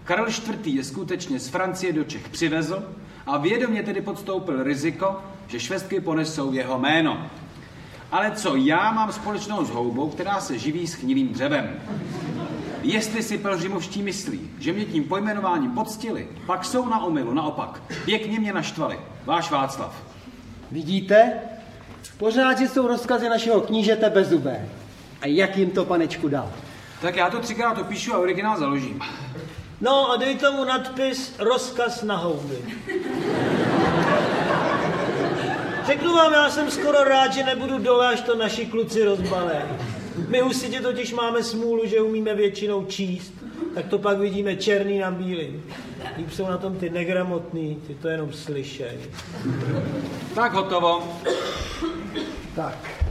Karel IV. Je skutečně z Francie do Čech přivezl a vědomě tedy podstoupil riziko, že švestky ponesou jeho jméno. Ale co já mám společného s houbou, která se živí schnilým dřevem? Jestli si pelhřimovští myslí, že mě tím pojmenováním poctili, pak jsou na omylu, naopak. Pěkně mě naštvali. Váš Václav. Vidíte? Pořád, že jsou rozkazy našeho knížete Bezzubé. A jak jim to, panečku, dal? Tak já to 3krát opíšu a originál založím. No a dej tomu nadpis rozkaz na houby. Řeknu vám, já jsem skoro rád, že nebudu dole, až to naši kluci rozbalé. My husitě totiž máme smůlu, že umíme většinou číst, tak to pak vidíme černý na bílým. Líp jsou na tom ty negramotný, ty to jenom slyšej. Tak hotovo. Tak.